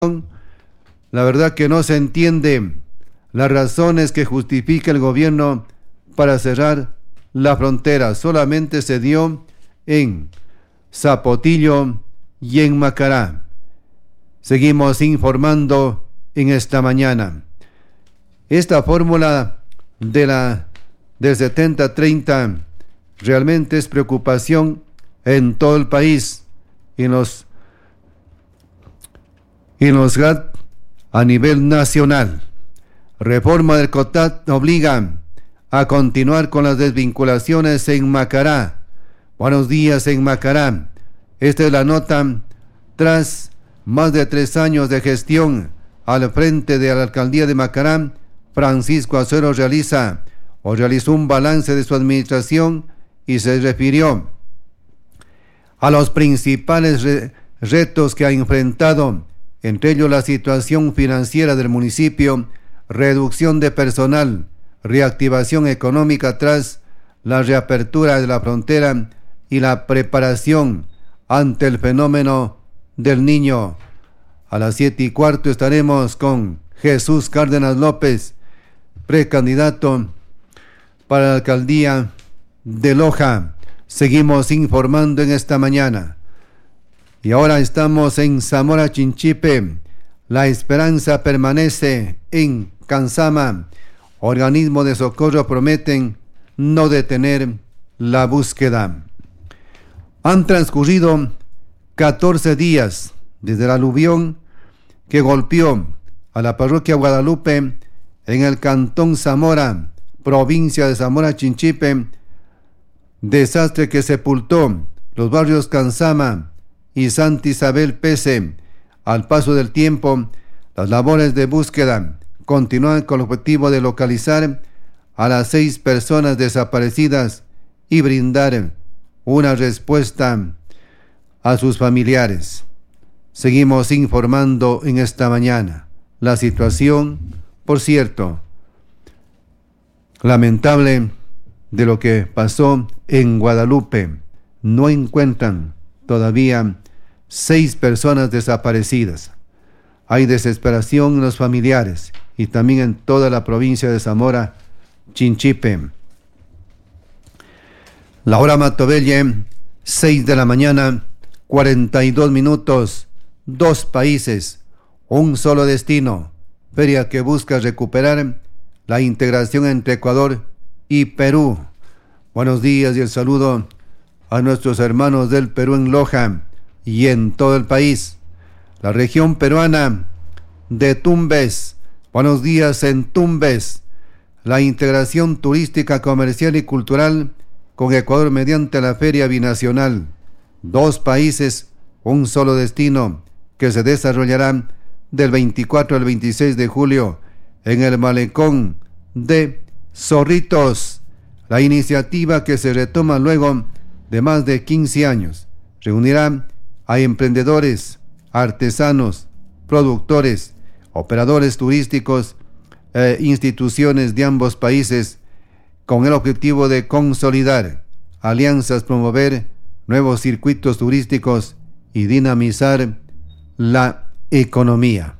La verdad que no se entiende las razones que justifica el gobierno para cerrar la frontera. Solamente se dio en Zapotillo y en Macará. Seguimos informando en esta mañana. Esta fórmula del 70-30 realmente es preocupación en todo el país y en los GAT a nivel nacional. Reforma del COTAT obliga a continuar con las desvinculaciones en Macará. Buenos días en Macará. Esta es la nota tras más de 3 años de gestión al frente de la alcaldía de Macará. Francisco Azuero realizó un balance de su administración y se refirió a los principales retos que ha enfrentado, entre ellos la situación financiera del municipio, reducción de personal, reactivación económica tras la reapertura de la frontera y la preparación ante el fenómeno del Niño. A las 7:15 estaremos con Jesús Cárdenas López, precandidato para la alcaldía de Loja. Seguimos informando en esta mañana. Y ahora estamos en Zamora Chinchipe. La esperanza permanece en Cansama. Organismos de socorro prometen no detener la búsqueda. Han transcurrido 14 días desde el aluvión que golpeó a la parroquia Guadalupe en el cantón Zamora, provincia de Zamora Chinchipe, desastre que sepultó los barrios Cansama y Santa Isabel Pese. Al paso del tiempo, las labores de búsqueda continúan con el objetivo de localizar a las 6 personas desaparecidas y brindar una respuesta a sus familiares. Seguimos informando en esta mañana. La situación, por cierto, lamentable de lo que pasó en Guadalupe. No encuentran todavía 6 personas desaparecidas. Hay desesperación en los familiares y también en toda la provincia de Zamora Chinchipe. La hora Matobelle, 6 de la mañana, 42 minutos, 2 países, un solo destino, feria que busca recuperar la integración entre Ecuador y Perú. Buenos días y el saludo a nuestros hermanos del Perú en Loja y en todo el país. La región peruana de Tumbes, buenos días en Tumbes. La integración turística, comercial y cultural con Ecuador mediante la Feria Binacional. 2 países, un solo destino, que se desarrollará del 24 al 26 de julio en el malecón de Zorritos. La iniciativa, que se retoma luego de más de 15 años, reunirá a emprendedores, artesanos, productores, operadores turísticos e instituciones de ambos países con el objetivo de consolidar alianzas, promover nuevos circuitos turísticos y dinamizar la economía.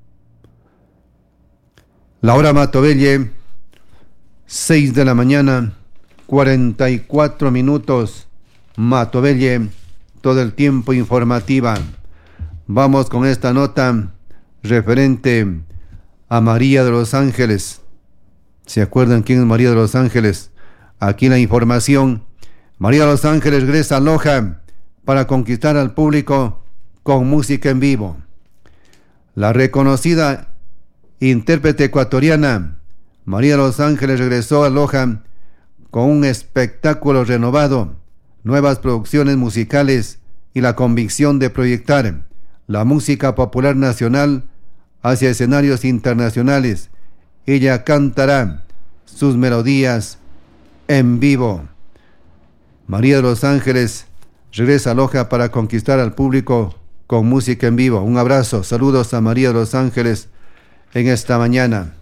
La hora Matobelle, 6 de la mañana, 44 minutos. Matobelle, todo el tiempo informativa. Vamos con esta nota referente a María de los Ángeles. ¿Se acuerdan quién es María de los Ángeles? Aquí la información. María de los Ángeles regresa a Loja para conquistar al público con música en vivo. La reconocida intérprete ecuatoriana María de los Ángeles regresó a Loja con un espectáculo renovado, nuevas producciones musicales y la convicción de proyectar la música popular nacional hacia escenarios internacionales. Ella cantará sus melodías en vivo. María de los Ángeles regresa a Loja para conquistar al público con música en vivo. Un abrazo, saludos a María de los Ángeles en esta mañana.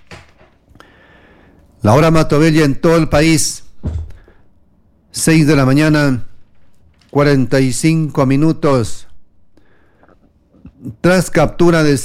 La hora Matobelle en todo el país, 6 de la mañana, 45 minutos. tras captura de